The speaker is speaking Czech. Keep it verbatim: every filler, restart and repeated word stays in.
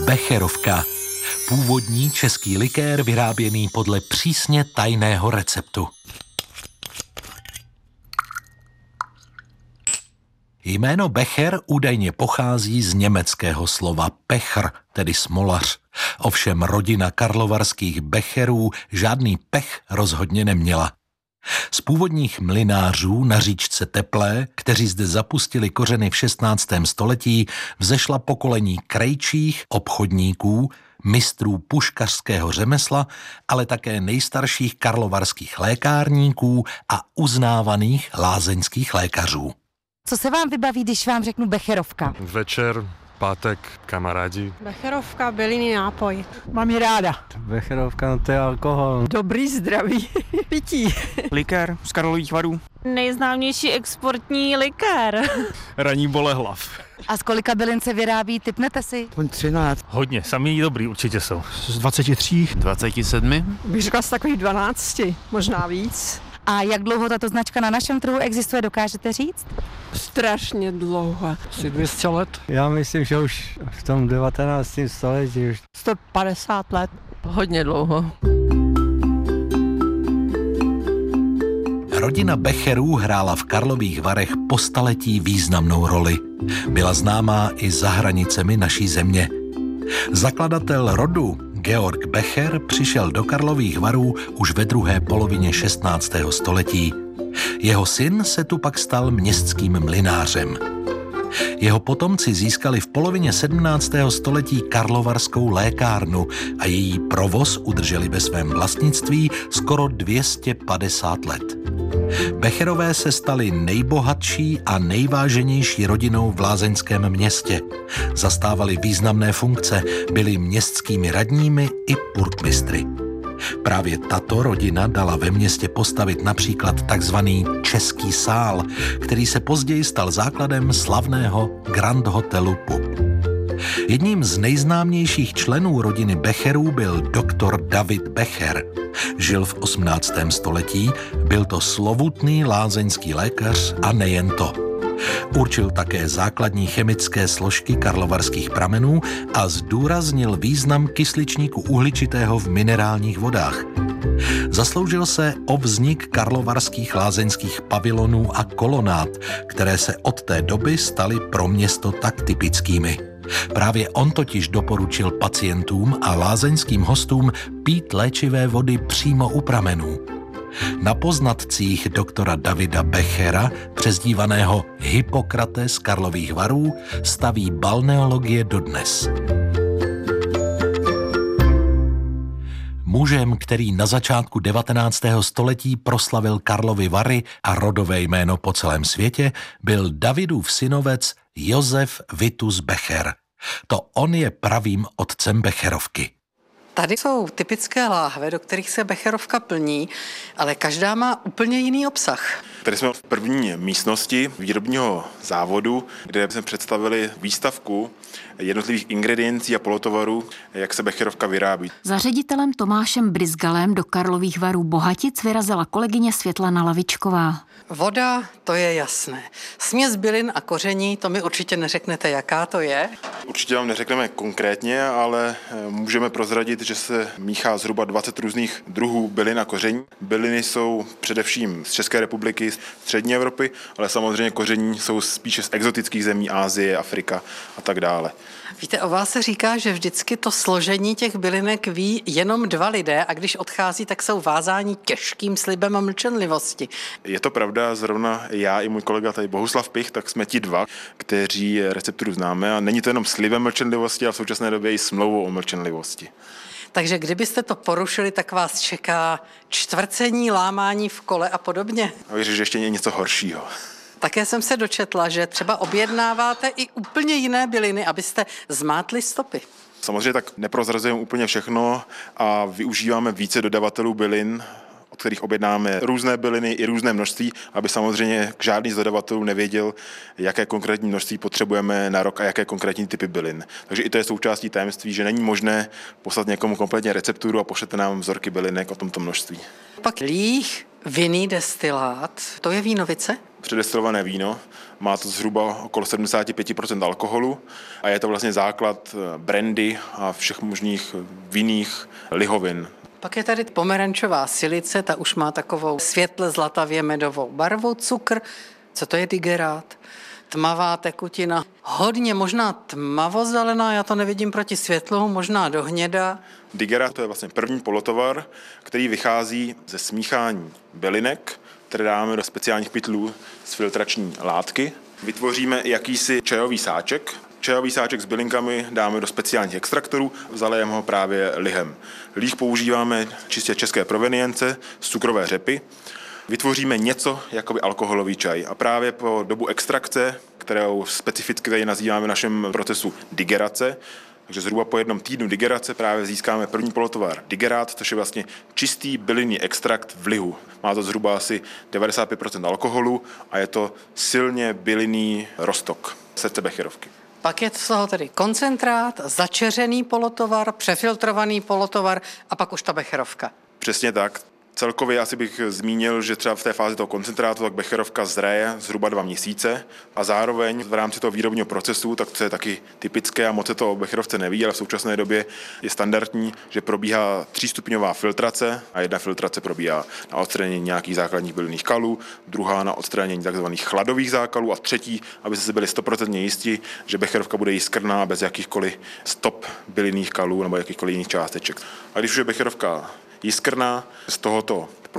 Becherovka. Původní český likér vyráběný podle přísně tajného receptu. Jméno Becher údajně pochází z německého slova Pecher, tedy smolař. Ovšem rodina karlovarských Becherů žádný pech rozhodně neměla. Z původních mlynářů na říčce Teplé, kteří zde zapustili kořeny v šestnáctém století, vzešla pokolení krejčích, obchodníků, mistrů puškařského řemesla, ale také nejstarších karlovarských lékárníků a uznávaných lázeňských lékařů. Co se vám vybaví, když vám řeknu Becherovka? Večer, pátek, kamarádi. Becherovka, bylinný nápoj. Mám ji ráda. Becherovka, no to je alkohol. Dobrý zdraví pití. Likér z Karlových Varů. Nejznámější exportní likér. Ranní bolehlav. A z kolika bylin se vyrábí, tipnete si? třináct. Hodně, sami dobrý určitě jsou. Z dvacet tři. dvacet sedm. Bych řekla z takových dvanácti, možná víc. A jak dlouho tato značka na našem trhu existuje, dokážete říct? Strašně dlouho. Asi dvě stě let. Já myslím, že už v tom devatenáctém století už. sto padesát let. Hodně dlouho. Rodina Becherů hrála v Karlových Varech po staletí významnou roli. Byla známá i za hranicemi naší země. Zakladatel rodu Georg Becher přišel do Karlových Varů už ve druhé polovině šestnáctého století. Jeho syn se tu pak stal městským mlynářem. Jeho potomci získali v polovině sedmnáctého století karlovarskou lékárnu a její provoz udrželi ve svém vlastnictví skoro dvě stě padesát let. Becherové se stali nejbohatší a nejváženější rodinou v lázeňském městě. Zastávali významné funkce, byli městskými radními i purkmistry. Právě tato rodina dala ve městě postavit například takzvaný Český sál, který se později stal základem slavného Grand Hotelu Pup. Jedním z nejznámějších členů rodiny Becherů byl doktor David Becher. Žil v osmnáctém století, byl to slovutný lázeňský lékař a nejen to. Určil také základní chemické složky karlovarských pramenů a zdůraznil význam kysličníku uhličitého v minerálních vodách. Zasloužil se o vznik karlovarských lázeňských pavilonů a kolonád, které se od té doby staly pro město tak typickými. Právě on totiž doporučil pacientům a lázeňským hostům pít léčivé vody přímo u pramenů. Na poznatcích doktora Davida Bechera, přezdívaného Hippokrates z Karlových Varů, staví balneologie dodnes. Mužem, který na začátku devatenáctého století proslavil Karlovy Vary a rodové jméno po celém světě, byl Davidův synovec Josef Vitus Becher. To on je pravým otcem Becherovky. Tady jsou typické láhve, do kterých se Becherovka plní, ale každá má úplně jiný obsah. Tady jsme v první místnosti výrobního závodu, kde jsme představili výstavku jednotlivých ingrediencí a polotovarů, jak se Becherovka vyrábí. Za ředitelem Tomášem Bryzgalem do Karlových Varů Bohatic vyrazila kolegyně Světlana Lavičková. Voda, to je jasné. Směs bylin a koření, to mi určitě neřeknete, jaká to je. Určitě vám neřekneme konkrétně, ale můžeme prozradit, že se míchá zhruba dvacet různých druhů bylin a koření. Byliny jsou především z České republiky, střední Evropy, ale samozřejmě koření jsou spíše z exotických zemí, Asie, Afrika a tak dále. Víte, o vás se říká, že vždycky to složení těch bylinek ví jenom dva lidé a když odchází, tak jsou vázáni těžkým slibem a mlčenlivosti. Je to pravda, zrovna já i můj kolega tady Bohuslav Pich, tak jsme ti dva, kteří recepturu známe a není to jenom slibem mlčenlivosti, ale v současné době i smlouvou o mlčenlivosti. Takže kdybyste to porušili, tak vás čeká čtvrcení, lámání v kole a podobně. A věřím, že ještě něco horšího. Také jsem se dočetla, že třeba objednáváte i úplně jiné byliny, abyste zmátli stopy. Samozřejmě tak neprozrazujeme úplně všechno a využíváme více dodavatelů bylin, od kterých objednáme různé byliny i různé množství, aby samozřejmě žádný z dodavatelů nevěděl, jaké konkrétní množství potřebujeme na rok a jaké konkrétní typy bylin. Takže i to je součástí tajemství, že není možné poslat někomu kompletně recepturu a pošlete nám vzorky bylinek o tomto množství. Pak líh Vinný destilát, to je vínovice? Předestilované víno, má to zhruba okolo sedmdesát pět procent alkoholu a je to vlastně základ brandy a všech možných vinných lihovin. Pak je tady pomerančová silice, ta už má takovou světle zlatavě medovou barvu, cukr. Co to je digerát? Tmavá tekutina, hodně možná tmavozelená, já to nevidím proti světlu, možná do hněda. Digerát to je vlastně první polotovar, který vychází ze smíchání bylinek, které dáme do speciálních pytlů z filtrační látky. Vytvoříme jakýsi čajový sáček. Čajový sáček s bylinkami dáme do speciálních extraktorů, zalejeme ho právě lihem. Líh používáme čistě české provenience z cukrové řepy. Vytvoříme něco jako alkoholový čaj a právě po dobu extrakce, kterou specificky tady nazýváme v našem procesu digerace, takže zhruba po jednom týdnu digerace právě získáme první polotovar digerát, což je vlastně čistý bylinný extrakt v lihu. Má to zhruba asi devadesát pět procent alkoholu a je to silně bylinný roztok srdce becherovky. Pak je z toho tedy koncentrát, začeřený polotovar, přefiltrovaný polotovar a pak už ta becherovka. Přesně tak. Celkově asi bych zmínil, že třeba v té fázi toho koncentrátu tak becherovka zraje zhruba dva měsíce a zároveň v rámci toho výrobního procesu, tak to je taky typické a moc se to o becherovce neví, ale v současné době je standardní, že probíhá třístupňová filtrace a jedna filtrace probíhá na odstranění nějakých základních bylinných kalů, druhá na odstranění tzv. Chladových zákalů a třetí, aby se byli stoprocentně jistí, že becherovka bude jiskrná bez jakýchkoliv stop bylinných kalů nebo jakýchkoliv jiných částeček. A když už je becherovka jiskrná z tohoto